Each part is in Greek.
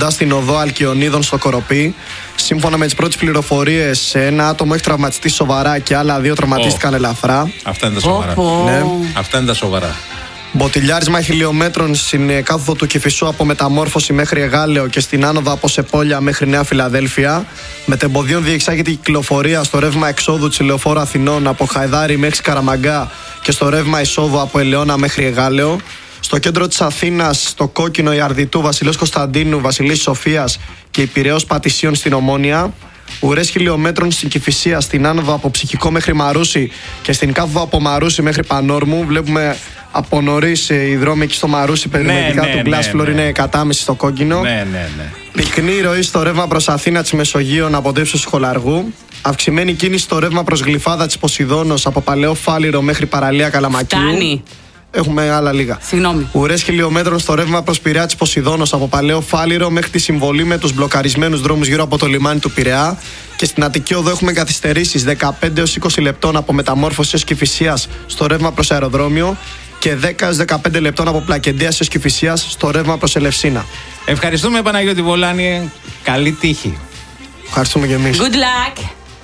κοντά στην οδό Αλκιονίδων στο Κοροπή. Σύμφωνα με τις πρώτες πληροφορίες, ένα άτομο έχει τραυματιστεί σοβαρά και άλλα 2 τραυματίστηκαν ελαφρά. Αυτά είναι τα σοβαρά. Ναι. Αυτά είναι τα σοβαρά. Μποτιλιάρισμα χιλιόμετρων στην κάθοδο του Κηφισού από Μεταμόρφωση μέχρι Εγάλεο και στην άνοδο από Σεπόλια μέχρι Νέα Φιλαδέλφια. Μετεμποδίων διεξάγεται η κυκλοφορία στο ρεύμα εξόδου της Λεωφόρου Αθηνών από Χαϊδάρι μέχρι Καραμαγκά και στο ρεύμα εισόδου από Ελαιώνα μέχρι Εγάλεο. Στο κέντρο της Αθήνας, στο Κόκκινο, Ιαρδιτού, Βασιλέως Κωνσταντίνου, Βασιλής Σοφίας και η Πειραιώς Πατησίων στην Ομόνια. Ουρές χιλιόμετρων στην Κηφισία, στην άνοδο από Ψυχικό μέχρι Μαρούσι και στην κάθοδο από Μαρούσι μέχρι Πανόρμου. Βλέπουμε από νωρίς οι δρόμοι εκεί στο Μαρούσι, περιμετρικά του Γκλάσφλορ είναι κατάμεση στο Κόκκινο. Ναι. Πυκνή ροή στο ρεύμα προς Αθήνα της Μεσογείων από το ύψος του Χολαργού. Αυξημένη κίνηση στο ρεύμα προς Γλυφάδα της Ποσειδώνος από Παλαιό Φάληρο μέχρι Παραλία Καλαμακίου. Φτάνει. Έχουμε άλλα λίγα. Συγγνώμη. Ουρές χιλιόμετρων στο ρεύμα προς Πειραιά της Ποσειδώνος από Παλαιό Φάληρο μέχρι τη συμβολή με τους μπλοκαρισμένους δρόμους γύρω από το λιμάνι του Πειραιά. Και στην Αττική Οδό έχουμε καθυστερήσεις 15 έως 20 λεπτών από Μεταμόρφωση έως Κηφισίας στο ρεύμα προς Αεροδρόμιο και 10 έως 15 λεπτών από Πλακεντίας έως Κηφισίας στο ρεύμα προς Ελευσίνα. Ευχαριστούμε, Παναγιώτη Βολάνη. Καλή τύχη. Ευχαριστούμε και εμείς. Good luck.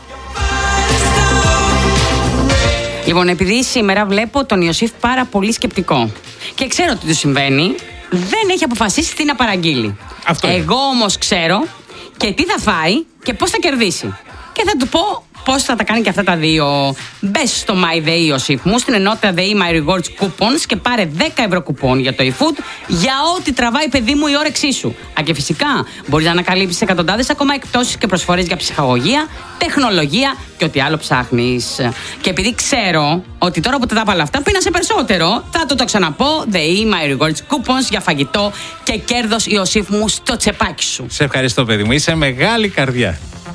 Λοιπόν, επειδή σήμερα βλέπω τον Ιωσήφ πάρα πολύ σκεπτικό και ξέρω τι του συμβαίνει, δεν έχει αποφασίσει τι να παραγγείλει. Εγώ όμως ξέρω και τι θα φάει και πώς θα κερδίσει. Και θα του πω πώς θα τα κάνει και αυτά τα δύο. Μπες στο MyDay, Ιωσήφ μου, στην ενότητα ΔΕΗ My Rewards Coupons και πάρε 10 ευρώ κουπόν για το eFood για ό,τι τραβάει, παιδί μου, η όρεξή σου. Και φυσικά μπορείς να ανακαλύψεις εκατοντάδες ακόμα εκπτώσεις και προσφορές για ψυχαγωγία, τεχνολογία και ό,τι άλλο ψάχνεις. Και επειδή ξέρω ότι τώρα που τα είπα όλα αυτά πίνασε περισσότερο, θα το ξαναπώ. ΔΕΗ My Rewards Coupons για φαγητό και κέρδος, Ιωσήφ μου, στο τσεπάκι σου. Σε ευχαριστώ, παιδί μου. Είσαι μεγάλη καρδιά.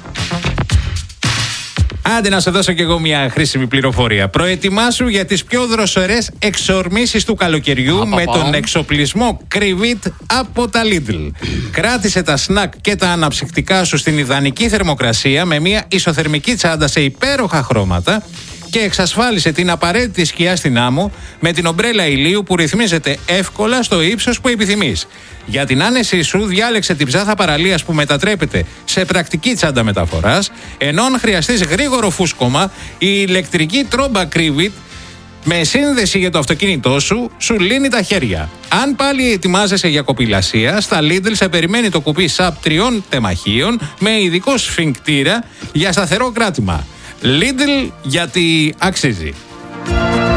Άντε να σε δώσω κι εγώ μια χρήσιμη πληροφορία. Προετοιμάσου για τις πιο δροσερές εξορμήσεις του καλοκαιριού με τον εξοπλισμό Κρυβίτ από τα Lidl. Κράτησε τα σνακ και τα αναψυκτικά σου στην ιδανική θερμοκρασία με μια ισοθερμική τσάντα σε υπέροχα χρώματα και εξασφάλισε την απαραίτητη σκιά στην άμμο με την ομπρέλα ηλίου που ρυθμίζεται εύκολα στο ύψος που επιθυμείς. Για την άνεσή σου διάλεξε την ψάθα παραλίας που μετατρέπεται σε πρακτική τσάντα μεταφοράς, ενώ αν χρειαστείς γρήγορο φούσκωμα, η ηλεκτρική τρόμπα Κρύβιτ με σύνδεση για το αυτοκίνητό σου σου λύνει τα χέρια. Αν πάλι ετοιμάζεσαι για κοπηλασία, στα Lidl σε περιμένει το κουπί ΣΑΠ 3 τεμαχίων με ειδικό σφιγκτήρα για σταθερό κράτημα. Lidl, γιατί αξίζει.